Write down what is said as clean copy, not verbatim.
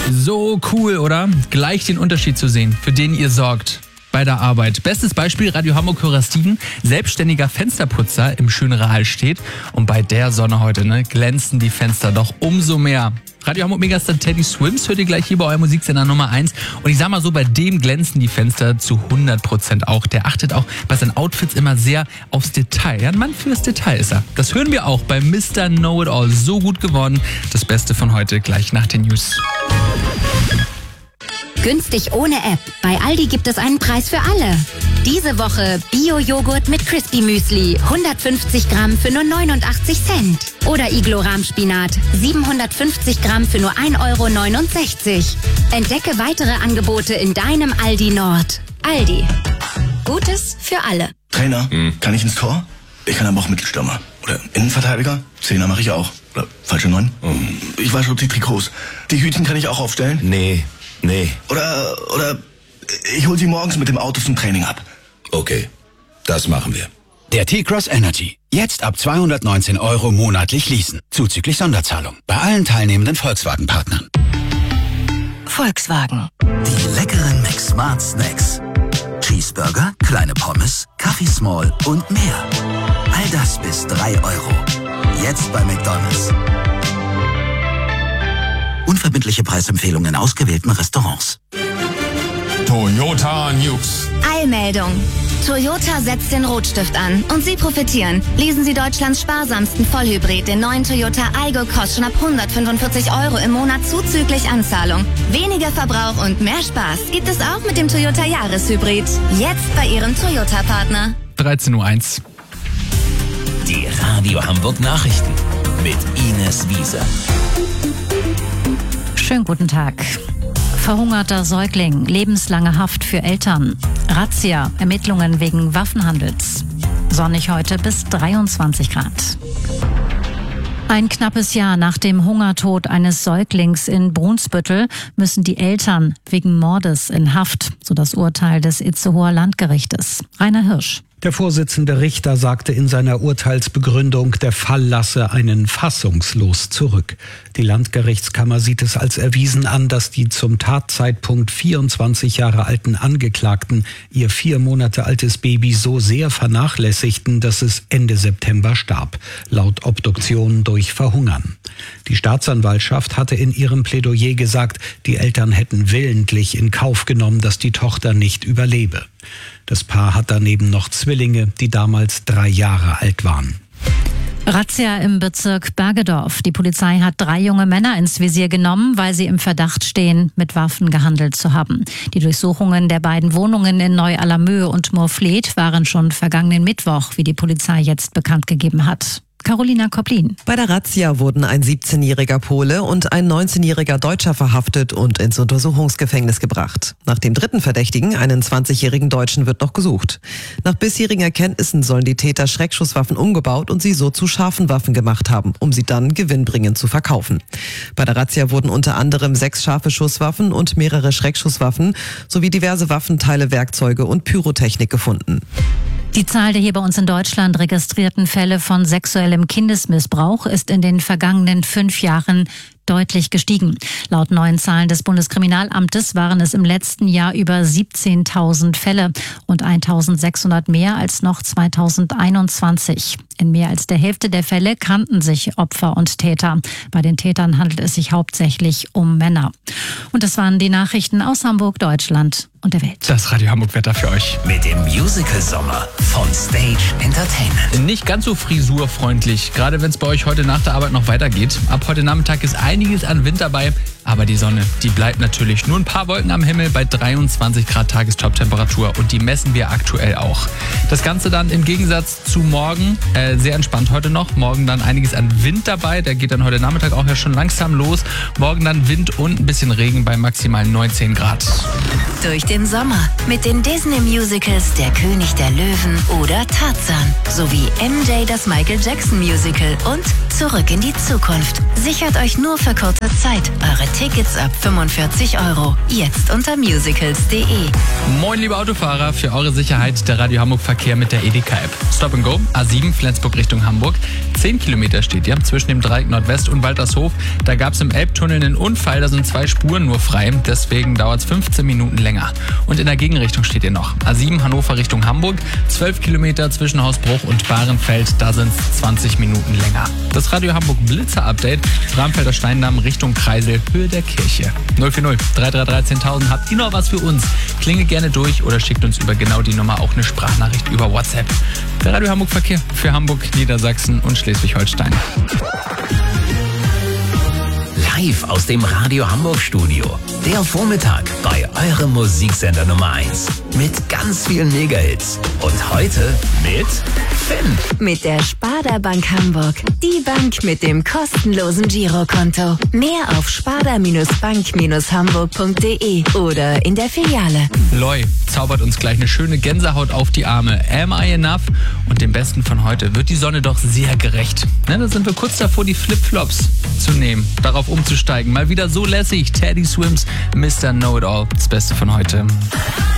So cool, oder? Gleich den Unterschied zu sehen, für den ihr sorgt bei der Arbeit. Bestes Beispiel, Radio Hamburg-Hörer Steven, selbstständiger Fensterputzer im Schöneraal steht. Und bei der Sonne heute glänzen die Fenster doch umso mehr. Radio Hamburg Megastar Teddy Swims hört ihr gleich hier bei eurem Musiksender Nummer 1. Und ich sag mal so, bei dem glänzen die Fenster zu 100% auch. Der achtet auch bei seinen Outfits immer sehr aufs Detail. Ja, ein Mann fürs Detail ist er. Das hören wir auch bei Mr. Know-It-All. So gut geworden. Das Beste von heute gleich nach den News. Günstig ohne App. Bei Aldi gibt es einen Preis für alle. Diese Woche Bio-Joghurt mit Crispy Müsli. 150 Gramm für nur 89 Cent. Oder Iglo-Rahmspinat. 750 Gramm für nur 1,69 €. Entdecke weitere Angebote in deinem Aldi Nord. Aldi. Gutes für alle. Trainer, kann ich ins Tor? Ich kann aber auch Mittelstürmer. Oder Innenverteidiger? Zehner mache ich auch. Oder falsche 9? Ich wasche die Trikots. Die Hütchen kann ich auch aufstellen? Nee. Oder ich hol sie morgens mit dem Auto zum Training ab. Okay, das machen wir. Der T-Cross Energy. Jetzt ab 219 € monatlich leasen. Zuzüglich Sonderzahlung. Bei allen teilnehmenden Volkswagen-Partnern. Volkswagen. Die leckeren McSmart Snacks. Cheeseburger, kleine Pommes, Kaffee Small und mehr. All das bis 3 €. Jetzt bei McDonald's. Unverbindliche Preisempfehlungen in ausgewählten Restaurants. Toyota News. Eilmeldung. Toyota setzt den Rotstift an und Sie profitieren. Leasen Sie Deutschlands sparsamsten Vollhybrid, den neuen Toyota Aygo, kostet schon ab 145 € im Monat zuzüglich Anzahlung. Weniger Verbrauch und mehr Spaß gibt es auch mit dem Toyota Jahreshybrid. Jetzt bei Ihrem Toyota-Partner. 13:01 Uhr. Die Radio Hamburg Nachrichten mit Ines Wiese. Schönen guten Tag. Verhungerter Säugling, lebenslange Haft für Eltern. Razzia, Ermittlungen wegen Waffenhandels. Sonnig heute bis 23 Grad. Ein knappes Jahr nach dem Hungertod eines Säuglings in Brunsbüttel müssen die Eltern wegen Mordes in Haft, so das Urteil des Itzehoer Landgerichtes. Rainer Hirsch. Der Vorsitzende Richter sagte in seiner Urteilsbegründung, der Fall lasse einen fassungslos zurück. Die Landgerichtskammer sieht es als erwiesen an, dass die zum Tatzeitpunkt 24 Jahre alten Angeklagten ihr 4 Monate altes Baby so sehr vernachlässigten, dass es Ende September starb, laut Obduktion durch Verhungern. Die Staatsanwaltschaft hatte in ihrem Plädoyer gesagt, die Eltern hätten willentlich in Kauf genommen, dass die Tochter nicht überlebe. Das Paar hat daneben noch Zwillinge, die damals 3 Jahre alt waren. Razzia im Bezirk Bergedorf. Die Polizei hat 3 junge Männer ins Visier genommen, weil sie im Verdacht stehen, mit Waffen gehandelt zu haben. Die Durchsuchungen der beiden Wohnungen in Neu-Allermöhe und Moorfleet waren schon vergangenen Mittwoch, wie die Polizei jetzt bekannt gegeben hat. Carolina Koplin. Bei der Razzia wurden ein 17-jähriger Pole und ein 19-jähriger Deutscher verhaftet und ins Untersuchungsgefängnis gebracht. Nach dem dritten Verdächtigen, einen 20-jährigen Deutschen, wird noch gesucht. Nach bisherigen Erkenntnissen sollen die Täter Schreckschusswaffen umgebaut und sie so zu scharfen Waffen gemacht haben, um sie dann gewinnbringend zu verkaufen. Bei der Razzia wurden unter anderem 6 scharfe Schusswaffen und mehrere Schreckschusswaffen sowie diverse Waffenteile, Werkzeuge und Pyrotechnik gefunden. Die Zahl der hier bei uns in Deutschland registrierten Fälle von sexuellem Kindesmissbrauch ist in den vergangenen 5 Jahren deutlich gestiegen. Laut neuen Zahlen des Bundeskriminalamtes waren es im letzten Jahr über 17.000 Fälle und 1.600 mehr als noch 2021. In mehr als der Hälfte der Fälle kannten sich Opfer und Täter. Bei den Tätern handelt es sich hauptsächlich um Männer. Und das waren die Nachrichten aus Hamburg, Deutschland und der Welt. Das Radio Hamburg-Wetter für euch. Mit dem Musical-Sommer von Stage Entertainment. Nicht ganz so frisurfreundlich, gerade wenn es bei euch heute nach der Arbeit noch weitergeht. Ab heute Nachmittag ist einiges an Wind dabei, aber die Sonne, die bleibt natürlich. Nur ein paar Wolken am Himmel bei 23 Grad Tagestoptemperatur und die messen wir aktuell auch. Das Ganze dann im Gegensatz zu morgen sehr entspannt heute noch. Morgen dann einiges an Wind dabei, der geht dann heute Nachmittag auch ja schon langsam los. Morgen dann Wind und ein bisschen Regen bei maximal 19 Grad. Durch den Sommer mit den Disney-Musicals Der König der Löwen oder Tarzan sowie MJ das Michael Jackson Musical und Zurück in die Zukunft. Sichert euch nur für kurze Zeit eure Tickets ab 45 €. Jetzt unter musicals.de. Moin, liebe Autofahrer, für eure Sicherheit der Radio Hamburg Verkehr mit der EDK-App. Stop and Go, A7 Flensburg Richtung Hamburg. 10 Kilometer steht ihr zwischen dem Dreieck Nordwest und Waltershof. Da gab es im Elbtunnel einen Unfall, da sind 2 Spuren nur frei. Deswegen dauert es 15 Minuten länger. Und in der Gegenrichtung steht ihr noch. A7 Hannover Richtung Hamburg. 12 Kilometer zwischen Hausbruch und Bahrenfeld. Da sind es 20 Minuten länger. Das Radio Hamburg Blitzer-Update. Bramfelder Steindamm Richtung Kreisel, Höhe der Kirche. 040 333 10.000. Habt ihr noch was für uns? Klingelt gerne durch oder schickt uns über genau die Nummer auch eine Sprachnachricht über WhatsApp. Der Radio Hamburg Verkehr für Hamburg, Niedersachsen und Schleswig-Holstein. Live aus dem Radio Hamburg Studio. Der Vormittag bei eurem Musiksender Nummer 1. Mit ganz vielen Mega-Hits. Und heute mit Finn. Mit der Sparda Bank Hamburg. Die Bank mit dem kostenlosen Girokonto. Mehr auf sparda-bank-hamburg.de oder in der Filiale. Loi zaubert uns gleich eine schöne Gänsehaut auf die Arme. Am I Enough? Und dem Besten von heute wird die Sonne doch sehr gerecht. Da sind wir kurz davor, die Flipflops zu nehmen, darauf umzusteigen. Mal wieder so lässig. Teddy Swims, Mr. Know-It-All. Das Beste von heute.